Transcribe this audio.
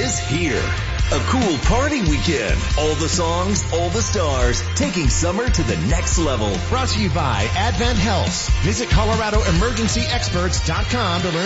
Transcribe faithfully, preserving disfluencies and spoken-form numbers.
is here. A cool party weekend. All the songs, all the stars, taking summer to the next level. Brought to you by Advent Health. Visit Colorado Emergency Experts dot com to learn